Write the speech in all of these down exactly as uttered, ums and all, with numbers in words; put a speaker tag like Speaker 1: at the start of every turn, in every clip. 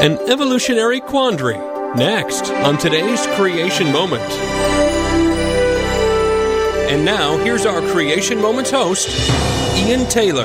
Speaker 1: An evolutionary quandary. Next on today's Creation Moment. And now, here's our Creation Moments host, Ian Taylor.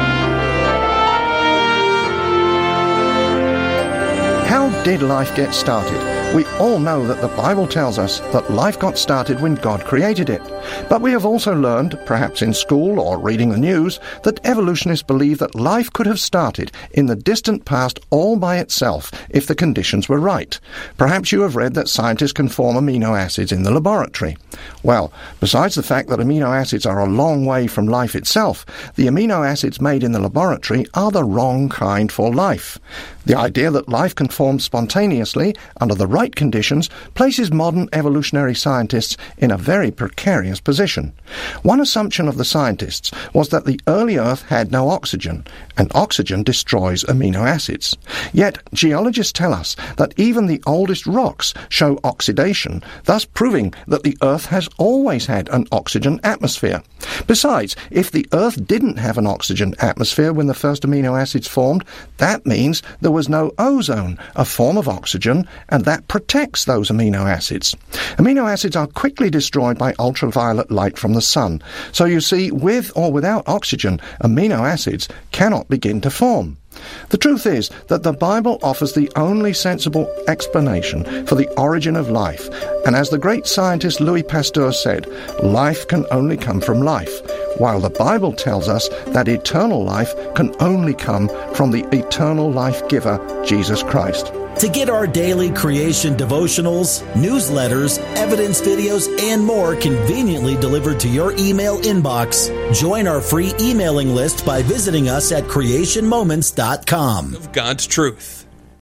Speaker 2: How did life get started? We all know that the Bible tells us that life got started when God created it. But we have also learned, perhaps in school or reading the news, that evolutionists believe that life could have started in the distant past all by itself if the conditions were right. Perhaps you have read that scientists can form amino acids in the laboratory. Well, besides the fact that amino acids are a long way from life itself, the amino acids made in the laboratory are the wrong kind for life. The idea that life can form spontaneously under the right conditions places modern evolutionary scientists in a very precarious position. One assumption of the scientists was that the early Earth had no oxygen, and oxygen destroys amino acids. Yet, geologists tell us that even the oldest rocks show oxidation, thus proving that the Earth has always had an oxygen atmosphere. Besides, if the Earth didn't have an oxygen atmosphere when the first amino acids formed, that means there was no ozone, a form of oxygen, and that protects those amino acids. Amino acids are quickly destroyed by ultraviolet light from the sun. So you see, with or without oxygen, amino acids cannot begin to form. The truth is that the Bible offers the only sensible explanation for the origin of life, and as the great scientist Louis Pasteur said, life can only come from life, while the Bible tells us that eternal life can only come from the eternal life giver, Jesus Christ.
Speaker 3: To get our daily creation devotionals, newsletters, evidence videos, and more conveniently delivered to your email inbox, join our free emailing list by visiting us at creation moments dot com.
Speaker 1: Of God's truth.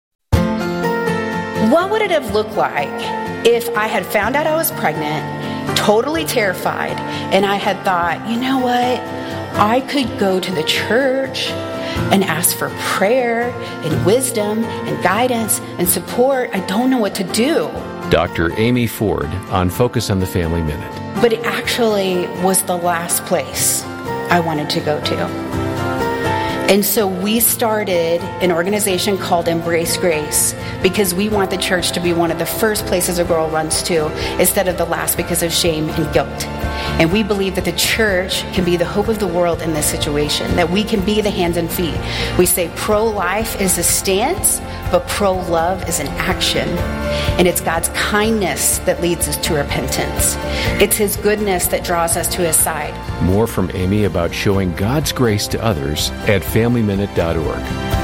Speaker 4: What would it have looked like if I had found out I was pregnant, totally terrified, and I had thought, you know what, I could go to the church and ask for prayer and wisdom and guidance and support. I don't know what to do.
Speaker 5: Doctor Amy Ford on Focus on the Family Minute.
Speaker 4: But it actually was the last place I wanted to go to. And so we started an organization called Embrace Grace because we want the church to be one of the first places a girl runs to instead of the last because of shame and guilt. And we believe that the church can be the hope of the world in this situation, that we can be the hands and feet. We say pro-life is a stance, but pro-love is an action. And it's God's kindness that leads us to repentance. It's His goodness that draws us to His side.
Speaker 5: More from Amy about showing God's grace to others at family minute dot org.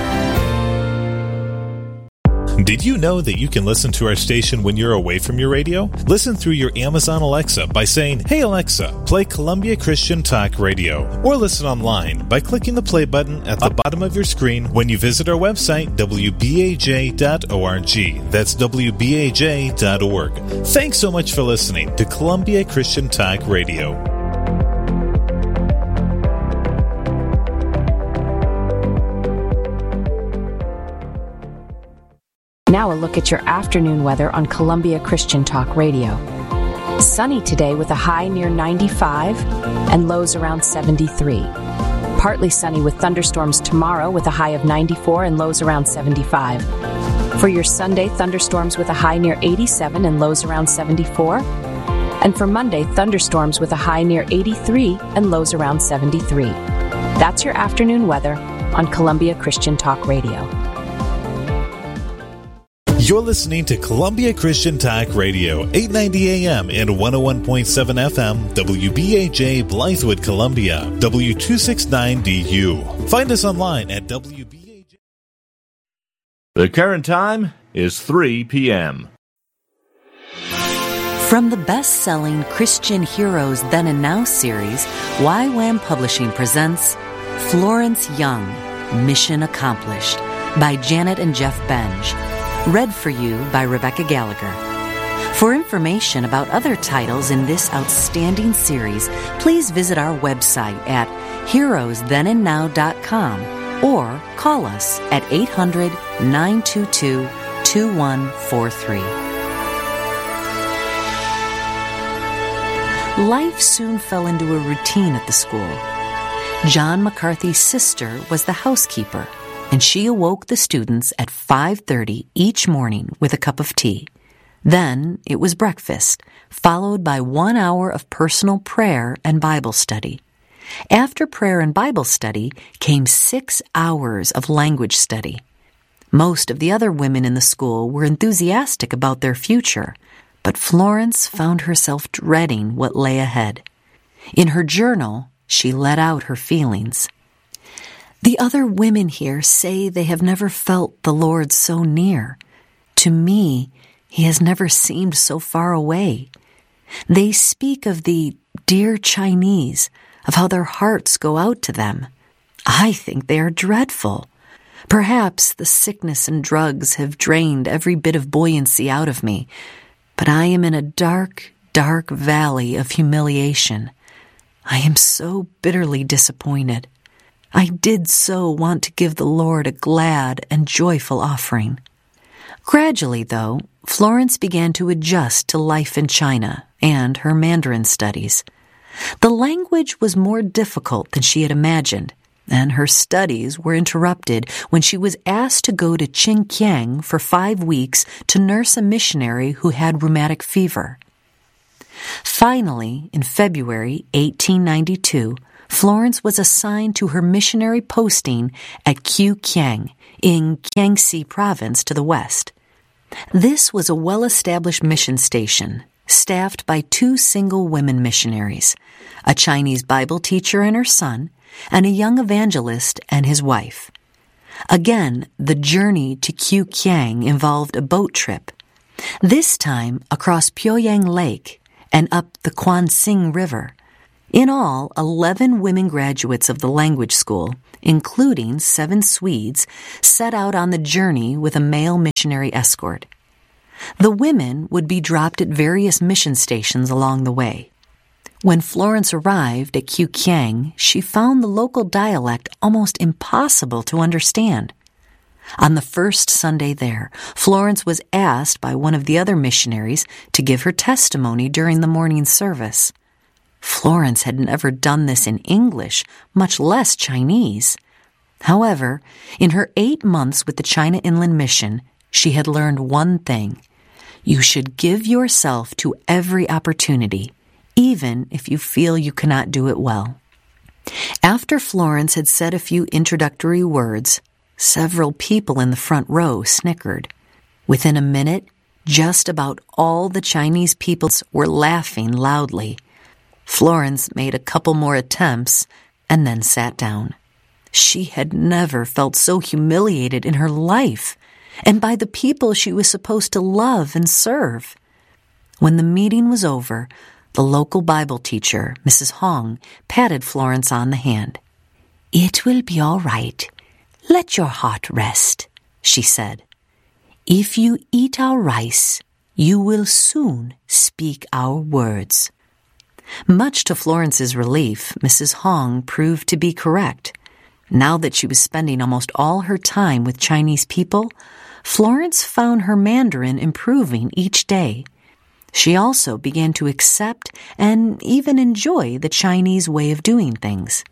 Speaker 6: Did you know that you can listen to our station when you're away from your radio? Listen through your Amazon Alexa by saying, "Hey Alexa, play Columbia Christian Talk Radio." Or listen online by clicking the play button at the bottom of your screen when you visit our website, w b a j dot org. That's w b a j dot org. Thanks so much for listening to Columbia Christian Talk Radio.
Speaker 7: Now a look at your afternoon weather on Columbia Christian Talk Radio. Sunny today with a high near ninety-five and lows around seventy-three. Partly sunny with thunderstorms tomorrow with a high of ninety-four and lows around seventy-five. For your Sunday, thunderstorms with a high near eighty-seven and lows around seventy-four. And for Monday, thunderstorms with a high near eighty-three and lows around seventy-three. That's your afternoon weather on Columbia Christian Talk Radio.
Speaker 6: You're listening to Columbia Christian Talk Radio, eight ninety A M and one oh one point seven F M, W B A J, Blythewood, Columbia, W two sixty-nine D U. Find us online at W B A J.
Speaker 8: The current time is three p.m.
Speaker 9: From the best-selling Christian Heroes Then and Now series, Y WAM Publishing presents Florence Young, Mission Accomplished, by Janet and Jeff Benge. Read for you by Rebecca Gallagher. For information about other titles in this outstanding series, please visit our website at heroes then and now dot com or call us at eight hundred, nine two two, two one four three. Life soon fell into a routine at the school. John McCarthy's sister was the housekeeper, and she awoke the students at five thirty each morning with a cup of tea. Then it was breakfast, followed by one hour of personal prayer and Bible study. After prayer and Bible study came six hours of language study. Most of the other women in the school were enthusiastic about their future, but Florence found herself dreading what lay ahead. In her journal, she let out her feelings. The other women here say they have never felt the Lord so near. To me, He has never seemed so far away. They speak of the dear Chinese, of how their hearts go out to them. I think they are dreadful. Perhaps the sickness and drugs have drained every bit of buoyancy out of me, but I am in a dark, dark valley of humiliation. I am so bitterly disappointed. I did so want to give the Lord a glad and joyful offering. Gradually, though, Florence began to adjust to life in China and her Mandarin studies. The language was more difficult than she had imagined, and her studies were interrupted when she was asked to go to Qingqiang for five weeks to nurse a missionary who had rheumatic fever. Finally, in February eighteen ninety-two, Florence was assigned to her missionary posting at Qiuqiang in Jiangxi province to the west. This was a well-established mission station, staffed by two single women missionaries, a Chinese Bible teacher and her son, and a young evangelist and his wife. Again, the journey to Qiuqiang involved a boat trip, this time across Poyang Lake and up the Quanxing River. In all, eleven women graduates of the language school, including seven Swedes, set out on the journey with a male missionary escort. The women would be dropped at various mission stations along the way. When Florence arrived at Qiuqiang, she found the local dialect almost impossible to understand. On the first Sunday there, Florence was asked by one of the other missionaries to give her testimony during the morning service. Florence had never done this in English, much less Chinese. However, in her eight months with the China Inland Mission, she had learned one thing. You should give yourself to every opportunity, even if you feel you cannot do it well. After Florence had said a few introductory words, several people in the front row snickered. Within a minute, just about all the Chinese people were laughing loudly. Florence made a couple more attempts and then sat down. She had never felt so humiliated in her life, and by the people she was supposed to love and serve. When the meeting was over, the local Bible teacher, Missus Hong, patted Florence on the hand. "It will be all right. Let your heart rest," she said. "If you eat our rice, you will soon speak our words." Much to Florence's relief, Missus Hong proved to be correct. Now that she was spending almost all her time with Chinese people, Florence found her Mandarin improving each day. She also began to accept and even enjoy the Chinese way of doing things.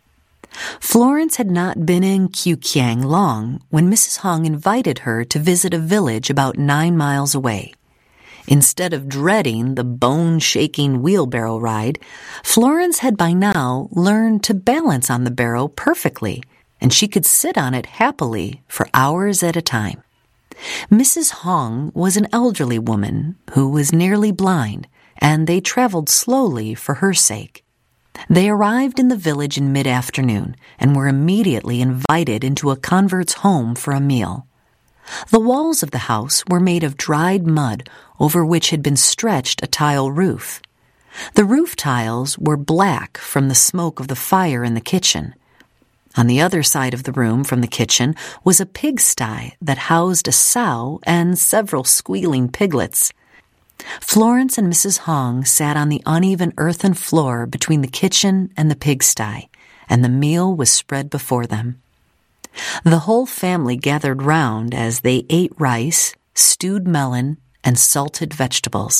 Speaker 9: Florence had not been in Qiuqiang long when Missus Hong invited her to visit a village about nine miles away. Instead of dreading the bone-shaking wheelbarrow ride, Florence had by now learned to balance on the barrow perfectly, and she could sit on it happily for hours at a time. Missus Hong was an elderly woman who was nearly blind, and they traveled slowly for her sake. They arrived in the village in mid-afternoon and were immediately invited into a convert's home for a meal. The walls of the house were made of dried mud over which had been stretched a tile roof. The roof tiles were black from the smoke of the fire in the kitchen. On the other side of the room from the kitchen was a pigsty that housed a sow and several squealing piglets. Florence and Missus Hong sat on the uneven earthen floor between the kitchen and the pigsty, and the meal was spread before them. The whole family gathered round as they ate rice, stewed melon, and salted vegetables.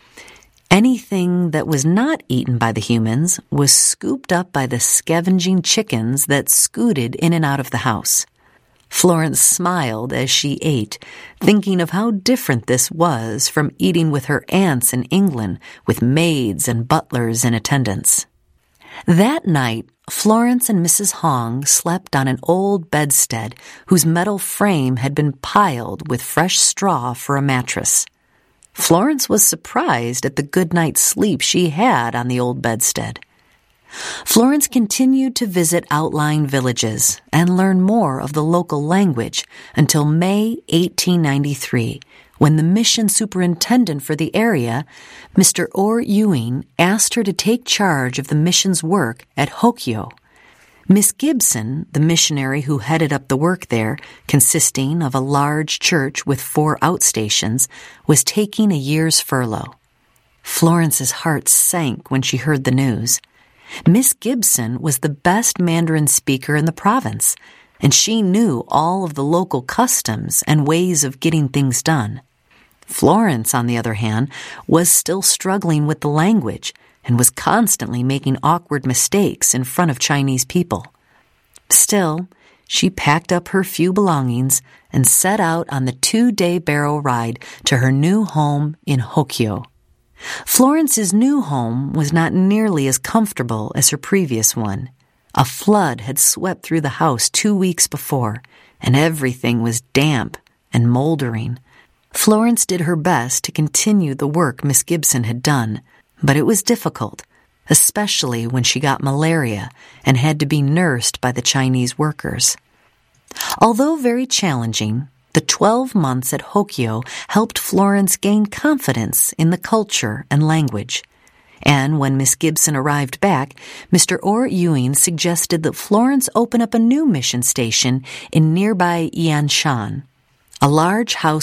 Speaker 9: Anything that was not eaten by the humans was scooped up by the scavenging chickens that scooted in and out of the house. Florence smiled as she ate, thinking of how different this was from eating with her aunts in England with maids and butlers in attendance. That night, Florence and Missus Hong slept on an old bedstead whose metal frame had been piled with fresh straw for a mattress. Florence was surprised at the good night's sleep she had on the old bedstead. Florence continued to visit outlying villages and learn more of the local language until May eighteen ninety-three, when the mission superintendent for the area, Mister Orr Ewing, asked her to take charge of the mission's work at Hokyo. Miss Gibson, the missionary who headed up the work there, consisting of a large church with four outstations, was taking a year's furlough. Florence's heart sank when she heard the news. Miss Gibson was the best Mandarin speaker in the province, and she knew all of the local customs and ways of getting things done. Florence, on the other hand, was still struggling with the language and was constantly making awkward mistakes in front of Chinese people. Still, she packed up her few belongings and set out on the two-day barrow ride to her new home in Hokyo. Florence's new home was not nearly as comfortable as her previous one. A flood had swept through the house two weeks before, and everything was damp and moldering. Florence did her best to continue the work Miss Gibson had done, but it was difficult, especially when she got malaria and had to be nursed by the Chinese workers. Although very challenging, the twelve months at Hokyo helped Florence gain confidence in the culture and language. And when Miss Gibson arrived back, Mister Orr Ewing suggested that Florence open up a new mission station in nearby Yanshan. A large house